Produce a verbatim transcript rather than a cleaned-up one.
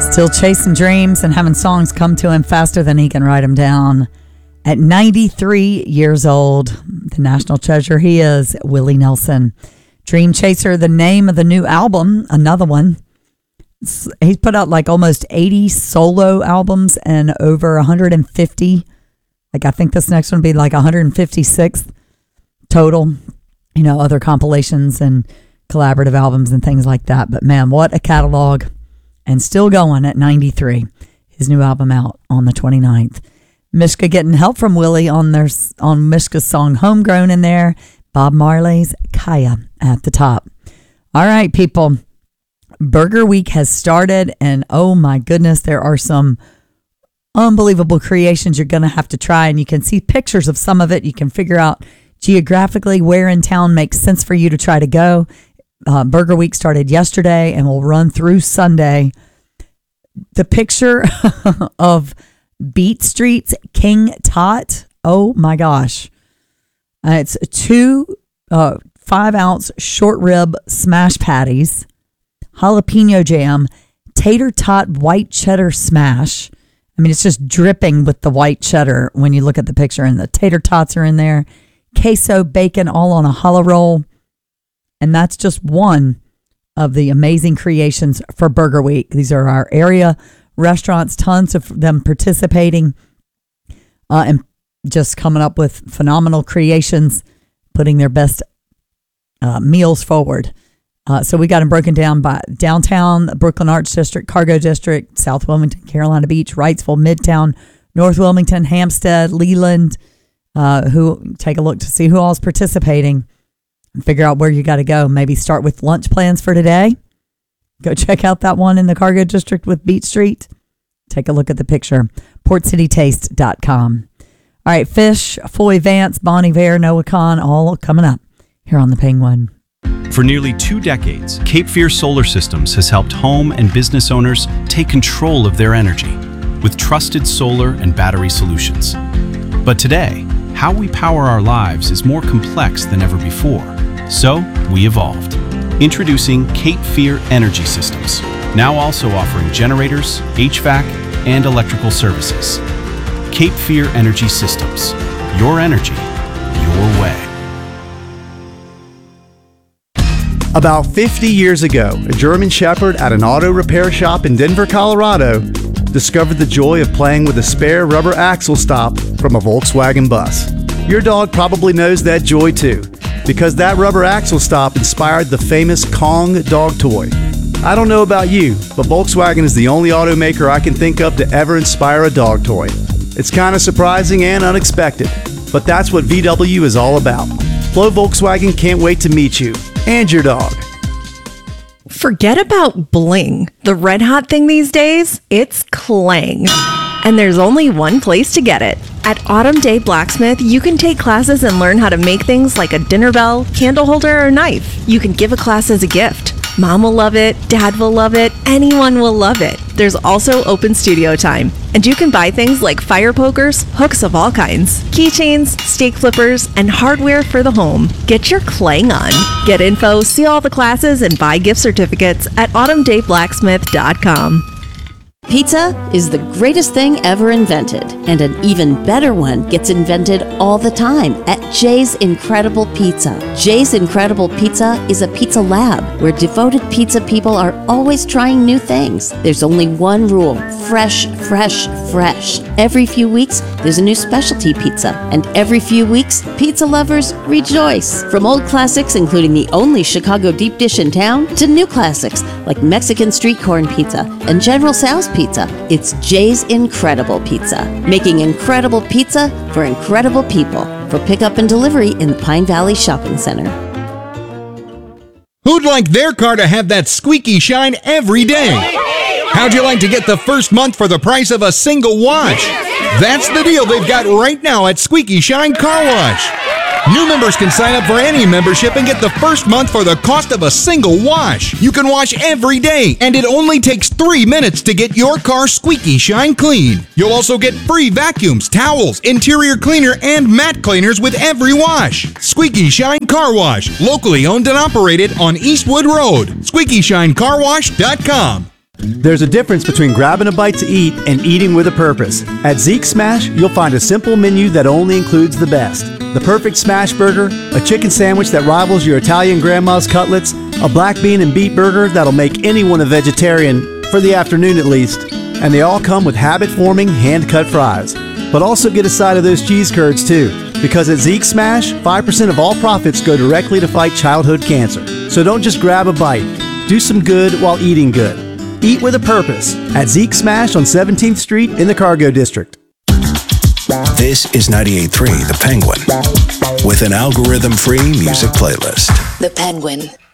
Still chasing dreams and having songs come to him faster than he can write them down. At ninety-three years old, the national treasure he is, Willie Nelson. Dream Chaser, the name of the new album, another one. He's put out like almost eighty solo albums and over one hundred fifty. Like I think this next one will be like one hundred fifty-sixth total. You know, other compilations and collaborative albums and things like that. But man, what a catalog. And still going at ninety-three. His new album out on the twenty-ninth. Mishka getting help from Willie on their on Mishka's song Homegrown in there. Bob Marley's Kaya at the top. All right, people. Burger Week has started, and oh my goodness, there are some unbelievable creations you're going to have to try, and you can see pictures of some of it. You can figure out geographically where in town makes sense for you to try to go. Uh, Burger Week started yesterday and will run through Sunday. The picture of Beat Street's King Tot, oh my gosh. Uh, it's two uh, five ounce short rib smash patties, jalapeno jam, tater tot white cheddar smash. I mean, it's just dripping with the white cheddar when you look at the picture, and the tater tots are in there. Queso, bacon, all on a challah roll. And that's just one of the amazing creations for Burger Week. These are our area restaurants, tons of them participating uh, and just coming up with phenomenal creations, putting their best uh, meals forward. Uh, so we got them broken down by downtown, Brooklyn Arts District, Cargo District, South Wilmington, Carolina Beach, Wrightsville, Midtown, North Wilmington, Hampstead, Leland. Uh, who take a look to see who all is participating and figure out where you got to go. Maybe start with lunch plans for today. Go check out that one in the Cargo District with Beat Street. Take a look at the picture. port city taste dot com. All right, Fish, Floyd Vance, Bon Iver, Noah Khan, all coming up here on The Penguin. For nearly two decades, Cape Fear Solar Systems has helped home and business owners take control of their energy with trusted solar and battery solutions. But today, how we power our lives is more complex than ever before. So, we evolved. Introducing Cape Fear Energy Systems, now also offering generators, H V A C, and electrical services. Cape Fear Energy Systems. Your energy, your way. About fifty years ago, a German Shepherd at an auto repair shop in Denver, Colorado, discovered the joy of playing with a spare rubber axle stop from a Volkswagen bus. Your dog probably knows that joy too, because that rubber axle stop inspired the famous Kong dog toy. I don't know about you, but Volkswagen is the only automaker I can think of to ever inspire a dog toy. It's kind of surprising and unexpected, but that's what V W is all about. Flo Volkswagen can't wait to meet you and your dog. Forget about bling. The red hot thing these days, it's clang. And there's only one place to get it. At Autumn Day Blacksmith, you can take classes and learn how to make things like a dinner bell, candle holder, or knife. You can give a class as a gift. Mom will love it, Dad will love it, anyone will love it. There's also open studio time. And you can buy things like fire pokers, hooks of all kinds, keychains, steak flippers, and hardware for the home. Get your clang on. Get info, see all the classes, and buy gift certificates at autumn day blacksmith dot com. Pizza is the greatest thing ever invented, and an even better one gets invented all the time at Jay's Incredible Pizza. Jay's Incredible Pizza is a pizza lab where devoted pizza people are always trying new things. There's only one rule: fresh, fresh, fresh. Every few weeks, there's a new specialty pizza, and every few weeks, pizza lovers rejoice. From old classics, including the only Chicago deep dish in town, to new classics like Mexican street corn pizza and General Tso's pizza. It's Jay's Incredible Pizza, making incredible pizza for incredible people. For pickup and delivery in the Pine Valley Shopping Center. Who'd like their car to have that squeaky shine every day? How'd you like to get the first month for the price of a single wash? That's the deal they've got right now at Squeaky Shine Car Wash. New members can sign up for any membership and get the first month for the cost of a single wash. You can wash every day, and it only takes three minutes to get your car squeaky shine clean. You'll also get free vacuums, towels, interior cleaner, and mat cleaners with every wash. Squeaky Shine Car Wash, locally owned and operated on Eastwood Road. squeaky shine car wash dot com. There's a difference between grabbing a bite to eat and eating with a purpose. At Zeke Smash, you'll find a simple menu that only includes the best. The perfect smash burger, a chicken sandwich that rivals your Italian grandma's cutlets, a black bean and beet burger that'll make anyone a vegetarian, for the afternoon at least. And they all come with habit-forming, hand-cut fries. But also get a side of those cheese curds too, because at Zeke Smash, five percent of all profits go directly to fight childhood cancer. So don't just grab a bite. Do some good while eating good. Eat with a purpose at Zeke Smash on seventeenth Street in the Cargo District. This is ninety-eight point three The Penguin with an algorithm-free music playlist. The Penguin.